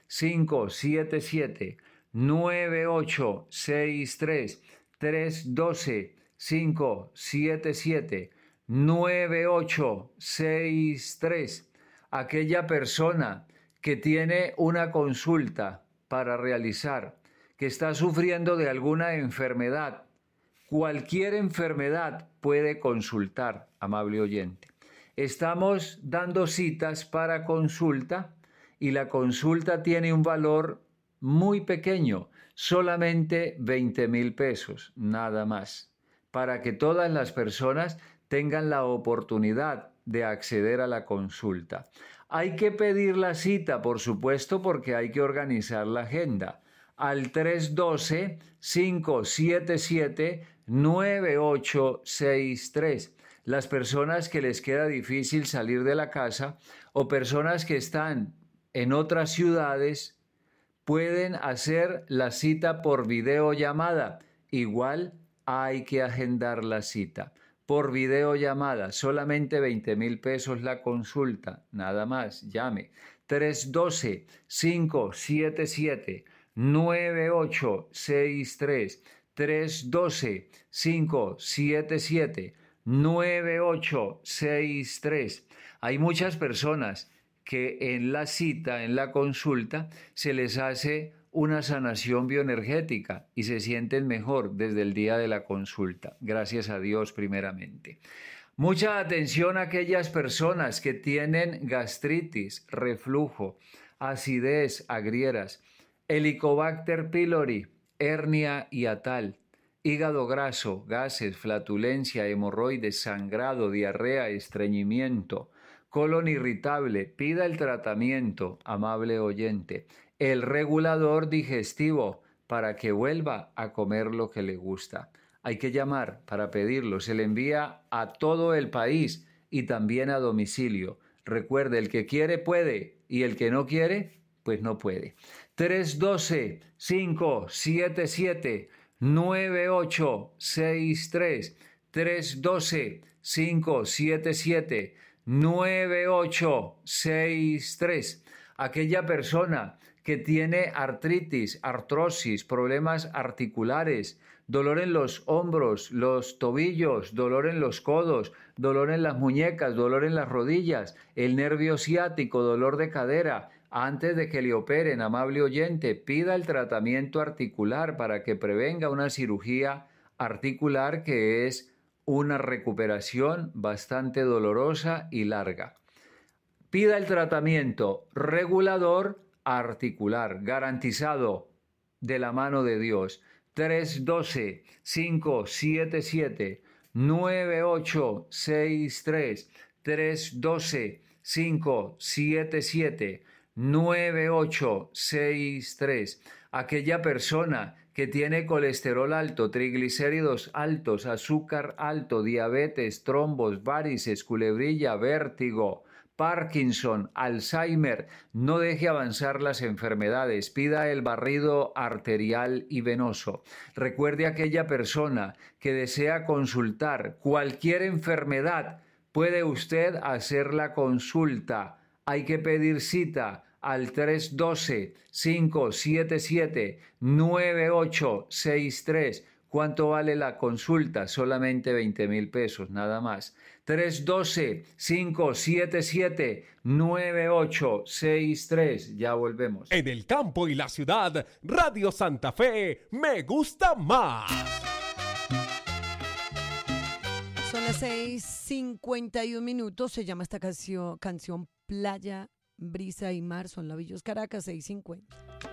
577 9863 312 577 9863. Aquella persona que tiene una consulta para realizar, que está sufriendo de alguna enfermedad, cualquier enfermedad puede consultar, amable oyente. Estamos dando citas para consulta y la consulta tiene un valor muy pequeño, solamente 20,000 pesos, nada más, para que todas las personas tengan la oportunidad de acceder a la consulta. Hay que pedir la cita, por supuesto, porque hay que organizar la agenda. Al 312-577-9863. Las personas que les queda difícil salir de la casa o personas que están en otras ciudades pueden hacer la cita por videollamada. Igual hay que agendar la cita por videollamada, solamente 20,000 pesos la consulta, nada más. Llame 312-577-9863, 312-577-9863. Hay muchas personas que en la cita, en la consulta, se les hace una sanación bioenergética y se sienten mejor desde el día de la consulta. Gracias a Dios primeramente. Mucha atención a aquellas personas que tienen gastritis, reflujo, acidez, agrieras, Helicobacter pylori, hernia hiatal, hígado graso, gases, flatulencia, hemorroides, sangrado, diarrea, estreñimiento, colon irritable. Pida el tratamiento, amable oyente, el regulador digestivo para que vuelva a comer lo que le gusta. Hay que llamar para pedirlo. Se le envía a todo el país y también a domicilio. Recuerde, el que quiere puede y el que no quiere, pues no puede. 312-577-9863. 312-577-9863. Aquella persona que tiene artritis, artrosis, problemas articulares, dolor en los hombros, los tobillos, dolor en los codos, dolor en las muñecas, dolor en las rodillas, el nervio ciático, dolor de cadera. Antes de que le operen, amable oyente, pida el tratamiento articular para que prevenga una cirugía articular que es una recuperación bastante dolorosa y larga. Pida el tratamiento regulador articular, garantizado de la mano de Dios. 312-577-9863. 312-577-9863. Aquella persona que tiene colesterol alto, triglicéridos altos, azúcar alto, diabetes, trombos, varices, culebrilla, vértigo, Parkinson, Alzheimer, no deje avanzar las enfermedades, pida el barrido arterial y venoso. Recuerde aquella persona que desea consultar cualquier enfermedad, puede usted hacer la consulta. Hay que pedir cita al 312-577-9863. ¿Cuánto vale la consulta? Solamente 20,000 pesos, nada más. 312-577-9863. Ya volvemos. En el campo y la ciudad, Radio Santa Fe me gusta más. Son las 6:51. Se llama esta canción Playa, Brisa y Mar. Son Lavillos, Caracas, 6:50.